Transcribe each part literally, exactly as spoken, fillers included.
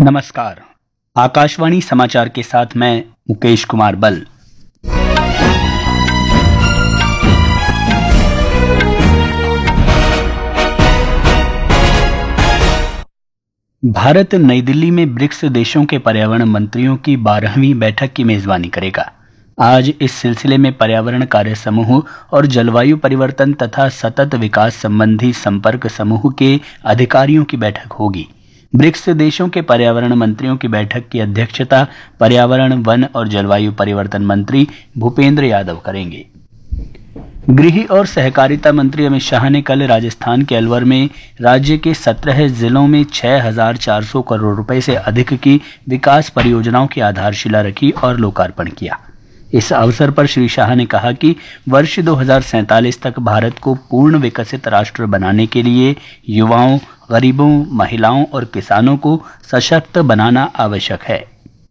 नमस्कार। आकाशवाणी समाचार के साथ मैं मुकेश कुमार बल। भारत नई दिल्ली में ब्रिक्स देशों के पर्यावरण मंत्रियों की बारहवीं बैठक की मेजबानी करेगा। आज इस सिलसिले में पर्यावरण कार्य समूह और जलवायु परिवर्तन तथा सतत विकास संबंधी संपर्क समूह के अधिकारियों की बैठक होगी। ब्रिक्स देशों के पर्यावरण मंत्रियों की बैठक की अध्यक्षता पर्यावरण, वन और जलवायु परिवर्तन मंत्री भूपेंद्र यादव करेंगे। गृह और सहकारिता मंत्री अमित शाह ने कल राजस्थान के अलवर में राज्य के सत्रह जिलों में छह हजार चार सौ करोड़ रुपए से अधिक की विकास परियोजनाओं की आधारशिला रखी और लोकार्पण किया। इस अवसर पर श्री शाह ने कहा कि वर्ष दो हज़ार सैंतालीस तक भारत को पूर्ण विकसित राष्ट्र बनाने के लिए युवाओं, गरीबों, महिलाओं और किसानों को सशक्त बनाना आवश्यक है।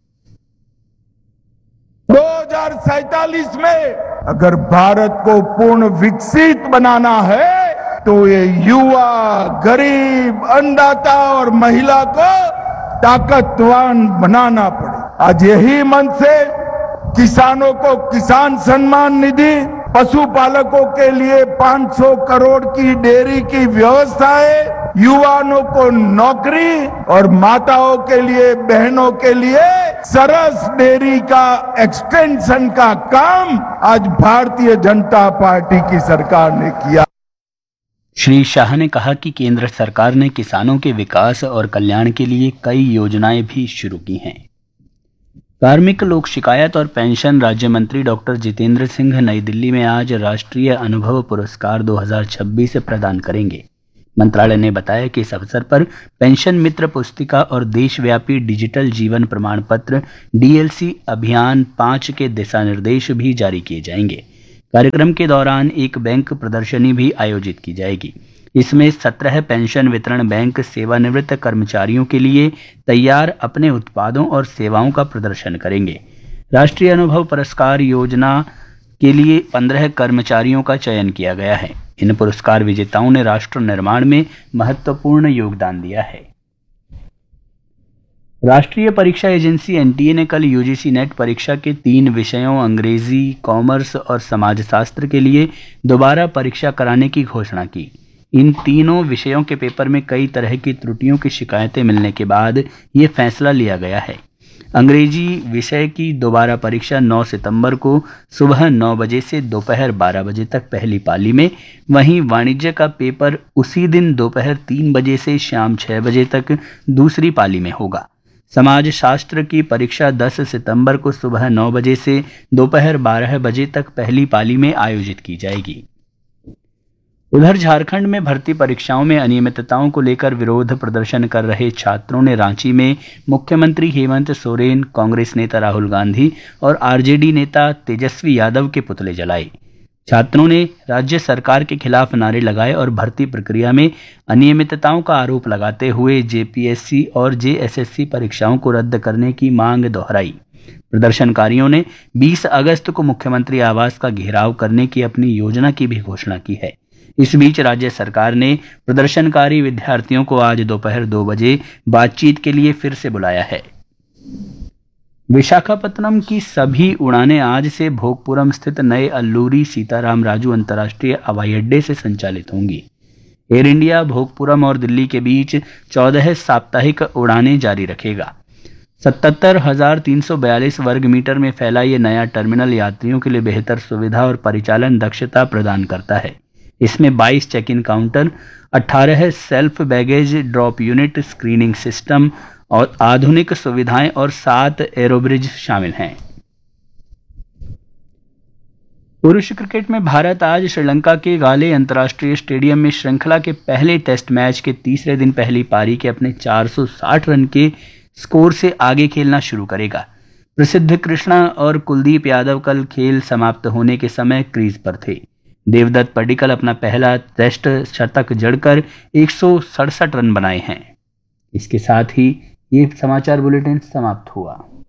दो हज़ार सैंतालीस में अगर भारत को पूर्ण विकसित बनाना है तो ये युवा, गरीब, अन्नदाता और महिला को ताकतवान बनाना पड़े। आज यही मन से किसानों को किसान सम्मान निधि, पशुपालकों के लिए पाँच सौ करोड़ की डेयरी की व्यवस्था है, युवाओं को नौकरी और माताओं के लिए, बहनों के लिए सरस डेयरी का एक्सटेंशन का काम आज भारतीय जनता पार्टी की सरकार ने किया। श्री शाह ने कहा कि केंद्र सरकार ने किसानों के विकास और कल्याण के लिए कई योजनाएं भी शुरू की हैं। कार्मिक, लोक शिकायत और पेंशन राज्य मंत्री डॉक्टर जितेंद्र सिंह नई दिल्ली में आज राष्ट्रीय अनुभव पुरस्कार दो हज़ार छब्बीस प्रदान करेंगे। मंत्रालय ने बताया कि इस अवसर पर पेंशन मित्र पुस्तिका और देशव्यापी डिजिटल जीवन प्रमाण पत्र डीएलसी अभियान पाँच के दिशा निर्देश भी जारी किए जाएंगे। कार्यक्रम के दौरान एक बैंक प्रदर्शनी भी आयोजित की जाएगी। इसमें सत्रह पेंशन वितरण बैंक सेवानिवृत्त कर्मचारियों के लिए तैयार अपने उत्पादों और सेवाओं का प्रदर्शन करेंगे। राष्ट्रीय अनुभव पुरस्कार योजना के लिए पंद्रह कर्मचारियों का चयन किया गया है। इन पुरस्कार विजेताओं ने राष्ट्र निर्माण में महत्वपूर्ण योगदान दिया है। राष्ट्रीय परीक्षा एजेंसी एनटीए ने कल यूजीसी नेट परीक्षा के तीन विषयों अंग्रेजी, कॉमर्स और समाजशास्त्र के लिए दोबारा परीक्षा कराने की घोषणा की। इन तीनों विषयों के पेपर में कई तरह की त्रुटियों की शिकायतें मिलने के बाद ये फैसला लिया गया है। अंग्रेजी विषय की दोबारा परीक्षा नौ सितंबर को सुबह नौ बजे से दोपहर बारह बजे तक पहली पाली में, वहीं वाणिज्य का पेपर उसी दिन दोपहर तीन बजे से शाम छह बजे तक दूसरी पाली में होगा। समाजशास्त्र की परीक्षा दस सितंबर को सुबह नौ बजे से दोपहर बारह बजे तक पहली पाली में आयोजित की जाएगी। उधर झारखंड में भर्ती परीक्षाओं में अनियमितताओं को लेकर विरोध प्रदर्शन कर रहे छात्रों ने रांची में मुख्यमंत्री हेमंत सोरेन, कांग्रेस नेता राहुल गांधी और आरजेडी नेता तेजस्वी यादव के पुतले जलाए। छात्रों ने राज्य सरकार के खिलाफ नारे लगाए और भर्ती प्रक्रिया में अनियमितताओं का आरोप लगाते हुए जेपीएससी और जेएसएससी परीक्षाओं को रद्द करने की मांग दोहराई। प्रदर्शनकारियों ने बीस अगस्त को मुख्यमंत्री आवास का घेराव करने की अपनी योजना की भी घोषणा की है। इस बीच राज्य सरकार ने प्रदर्शनकारी विद्यार्थियों को आज दोपहर दो बजे बातचीत के लिए फिर से बुलाया है। विशाखापत्तनम की सभी उड़ानें आज से भोगपुरम स्थित नए अल्लूरी सीताराम राजू अंतर्राष्ट्रीय हवाई अड्डे से संचालित होंगी। एयर इंडिया भोगपुरम और दिल्ली के बीच चौदह साप्ताहिक उड़ानें जारी रखेगा। सतहत्तर हजार तीन सौ बयालीस वर्ग मीटर में फैला ये नया टर्मिनल यात्रियों के लिए बेहतर सुविधा और परिचालन दक्षता प्रदान करता है। इसमें बाईस चेक इन काउंटर, अठारह self baggage drop unit, screening system और आधुनिक सुविधाएं और सात एरोब्रिज शामिल हैं। पुरुष क्रिकेट में भारत आज श्रीलंका के गाले अंतर्राष्ट्रीय स्टेडियम में श्रृंखला के पहले टेस्ट मैच के तीसरे दिन पहली पारी के अपने चार सौ साठ रन के स्कोर से आगे खेलना शुरू करेगा। प्रसिद्ध कृष्णा और कुलदीप यादव कल खेल समाप्त होने के समय क्रीज पर थे। देवदत्त पडिक्कल अपना पहला टेस्ट शतक जड़कर एक सौ सड़सठ रन बनाए हैं। इसके साथ ही ये समाचार बुलेटिन समाप्त हुआ।